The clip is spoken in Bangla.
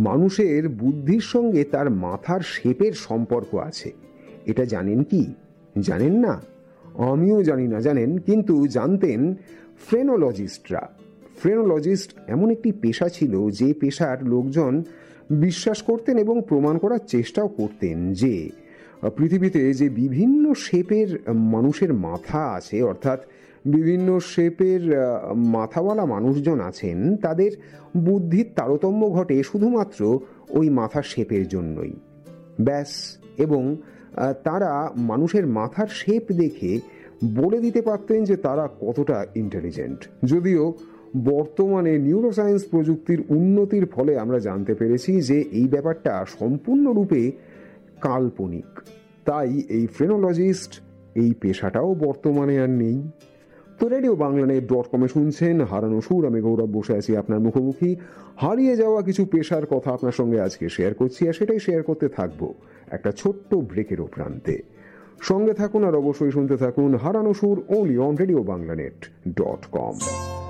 মানুষের বুদ্ধির সঙ্গে তার মাথার শেপের সম্পর্ক আছে। এটা জানেন কি? জানেন না? আমিও জানি না, জানেন, কিন্তু জানতেন ফ্রেনোলজিস্টরা। ফ্রেনোলজিস্ট এমন একটি পেশা ছিল যে পেশার লোকজন বিশ্বাস করতেন এবং প্রমাণ করার চেষ্টাও করতেন যে পৃথিবীতে যে বিভিন্ন শেপের মানুষের মাথা আছে, অর্থাৎ বিভিন্ন শেপের মাথাওয়ালা মানুষজন আছেন, তাদের বুদ্ধির তারতম্য ঘটে শুধুমাত্র ওই মাথার শেপের জন্যই, ব্যাস। এবং তারা মানুষের মাথার শেপ দেখে বলে দিতে পারতেন যে তারা কতটা ইন্টেলিজেন্ট। যদিও বর্তমানে নিউরোসায়েন্স প্রযুক্তির উন্নতির ফলে আমরা জানতে পেরেছি যে এই ব্যাপারটা সম্পূর্ণরূপে কাল্পনিক। তাই এই ফ্রেনোলজিস্ট এই পেশাটাও বর্তমানে আর নেই। তো RadioBanglaNet.com শুনছেন হারানো সুর। আমি গৌরব বসে আছি আপনার মুখোমুখি। হারিয়ে যাওয়া কিছু পেশার কথা আপনার সঙ্গে আজকে শেয়ার করছি, আর সেটাই শেয়ার করতে থাকবো একটা ছোট্ট ব্রেকেরও প্রান্তে। সঙ্গে থাকুন আর অবশ্যই শুনতে থাকুন হারানো সুর, only on RadioBanglaNet.com।